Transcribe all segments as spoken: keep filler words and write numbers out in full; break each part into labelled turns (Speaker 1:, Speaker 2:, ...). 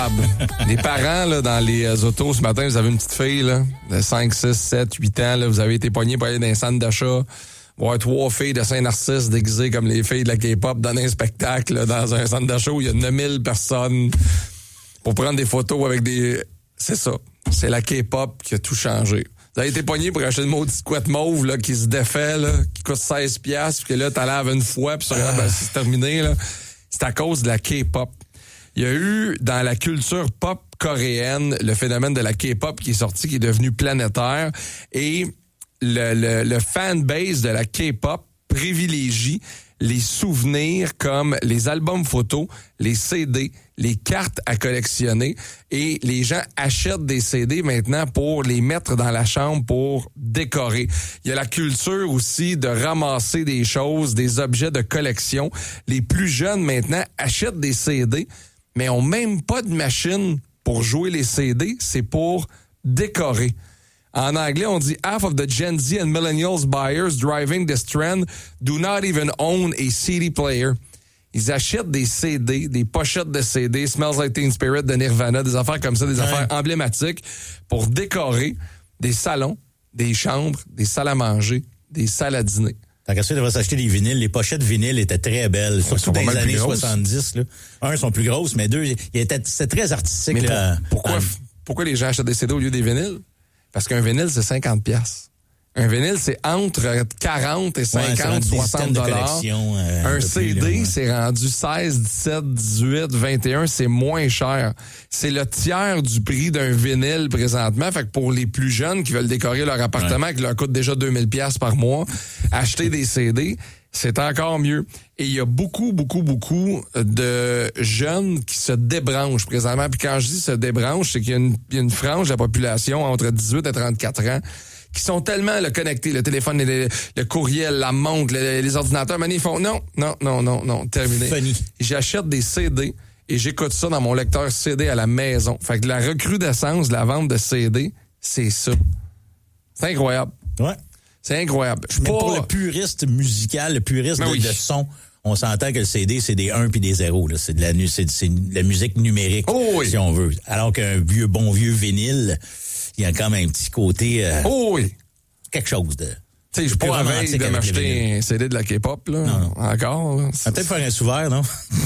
Speaker 1: Les parents, là, dans les euh, autos, ce matin, vous avez une petite fille là, de cinq, six, sept, huit ans. Là, vous avez été pognés pour aller dans un centre d'achat. Voir trois filles de Saint-Narcisse déguisées comme les filles de la K-pop dans un spectacle là, dans un centre d'achat où il y a neuf mille personnes pour prendre des photos avec des... C'est ça. C'est la K-pop qui a tout changé. Vous avez été pognés pour acheter une maudite couette mauve là, qui se défait, là, qui coûte seize piastres, puis que là, t'en laves une fois, puis ça, ah. ben, c'est terminé. Là. C'est à cause de la K-pop. Il y a eu, dans la culture pop coréenne, le phénomène de la K-pop qui est sorti, qui est devenu planétaire. Et le, le, le fanbase de la K-pop privilégie les souvenirs comme les albums photos, les C D, les cartes à collectionner. Et les gens achètent des C D maintenant pour les mettre dans la chambre pour décorer. Il y a la culture aussi de ramasser des choses, des objets de collection. Les plus jeunes maintenant achètent des C D, mais ont même pas de machine pour jouer les C D. C'est pour décorer. En anglais, on dit « Half of the Gen Z and Millennials buyers driving this trend do not even own a C D player. » Ils achètent des C D, des pochettes de C D, Smells Like Teen Spirit de Nirvana, des affaires comme ça, des ouais. affaires emblématiques pour décorer des salons, des chambres, des salles à manger, des salles à dîner.
Speaker 2: Tant qu'à ça, il devrait s'acheter des vinyles. Les pochettes vinyles étaient très belles, surtout dans les années soixante-dix. Là. Un, sont plus grosses, mais deux, ils étaient, c'était très artistique.
Speaker 1: Mais
Speaker 2: là,
Speaker 1: pourquoi,
Speaker 2: en...
Speaker 1: pourquoi les gens achètent des C D au lieu des vinyles? Parce qu'un vinyle, c'est cinquante piastres. Un vinyle, c'est entre quarante et cinquante, ouais, soixante dollars. Euh, un C D, plus, ouais. c'est rendu seize, dix-sept, dix-huit, vingt et un, c'est moins cher. C'est le tiers du prix d'un vinyle présentement. Fait que pour les plus jeunes qui veulent décorer leur appartement, ouais. qui leur coûte déjà deux mille piastres par mois, acheter des C D, c'est encore mieux. Et il y a beaucoup, beaucoup, beaucoup de jeunes qui se débranchent présentement. Puis quand je dis se débranchent, c'est qu'il y a une, il y a une frange de la population entre dix-huit et trente-quatre ans qui sont tellement là, connectés, le téléphone, le, le courriel, la montre, le, les ordinateurs, mais ils font non, non, non, non, non, terminé.
Speaker 2: Funny.
Speaker 1: J'achète des C D et j'écoute ça dans mon lecteur C D à la maison. Fait que la recrudescence de la vente de C D, c'est ça. C'est incroyable.
Speaker 2: Ouais.
Speaker 1: C'est incroyable.
Speaker 2: Mais pas... pour le puriste musical, le puriste de, oui. de son, on s'entend que le C D, c'est des un puis des zéros. Là. C'est de la, c'est, c'est de la musique numérique, oh oui. si on veut. Alors qu'un vieux, bon vieux vinyle, il y a quand même un petit côté... Euh,
Speaker 1: oh oui!
Speaker 2: Quelque chose de...
Speaker 1: Tu sais, je suis pas à veille de m'acheter un C D de la K-pop, là. Non, non. Encore, là.
Speaker 2: On va peut-être faire un sous-verre, non?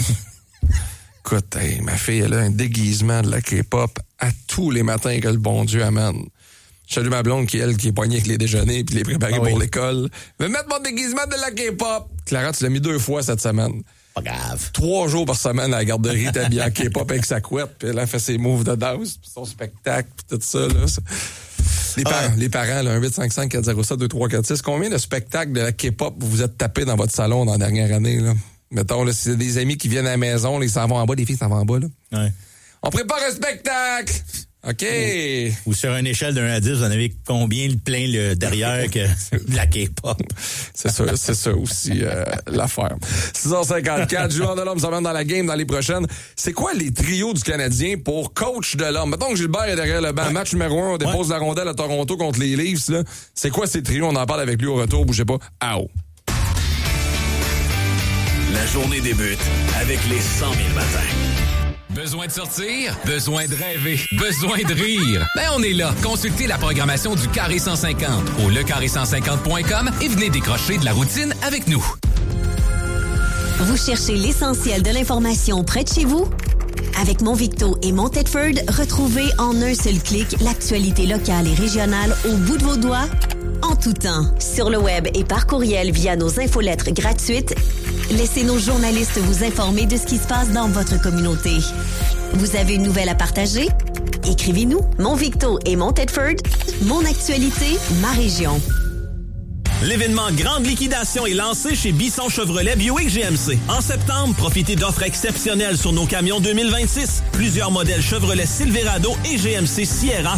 Speaker 1: Écoute, hey, ma fille, elle a un déguisement de la K-pop à tous les matins que le bon Dieu amène. Je salue ma blonde qui, elle, qui est poignée avec les déjeuners puis les préparer ah, pour oui. l'école. Mais mettre mon déguisement de la K-pop. Clara, tu l'as mis deux fois cette semaine.
Speaker 2: Pas grave.
Speaker 1: Trois jours par semaine à la garderie, t'es habillée en K-pop avec sa couette, puis elle a fait ses moves de danse, puis son spectacle, puis tout ça, là. Les parents, ah. les parents, là, un huit cinq cinq quatre zéro sept deux trois quatre six, combien de spectacles de la K-pop vous vous êtes tapé dans votre salon dans la dernière année, là? Mettons, là, c'est des amis qui viennent à la maison, là, ils s'en vont en bas, les filles s'en vont en bas, là.
Speaker 2: Ouais.
Speaker 1: On prépare un spectacle! OK.
Speaker 2: Ou, ou sur une échelle de un à dix, vous en avez combien le plein le derrière que de la K-pop?
Speaker 1: C'est ça, c'est ça aussi euh, l'affaire. six heures cinquante-quatre, joueur de l'homme s'en dans la game dans les prochaines. C'est quoi les trios du Canadien pour coach de l'homme? Mettons que Gilbert est derrière le banc. Ouais. Match numéro un, on dépose ouais. la rondelle à Toronto contre les Leafs. Là. C'est quoi ces trios? On en parle avec lui au retour. Bougez pas. Ao.
Speaker 3: La journée débute avec les cent mille matins.
Speaker 4: Besoin de sortir? Besoin de rêver? Besoin de rire? Ben on est là. Consultez la programmation du Carré cent cinquante au le carré cent cinquante point com et venez décrocher de la routine avec nous.
Speaker 5: Vous cherchez l'essentiel de l'information près de chez vous? Avec Monvicto et Montedford, retrouvez en un seul clic l'actualité locale et régionale au bout de vos doigts, en tout temps. Sur le web et par courriel via nos infolettres gratuites, laissez nos journalistes vous informer de ce qui se passe dans votre communauté. Vous avez une nouvelle à partager? Écrivez-nous. Monvicto et Montedford, mon actualité, ma région.
Speaker 6: L'événement Grande Liquidation est lancé chez Bisson Chevrolet Buick G M C. En septembre, profitez d'offres exceptionnelles sur nos camions deux mille vingt-six. Plusieurs modèles Chevrolet Silverado et G M C Sierra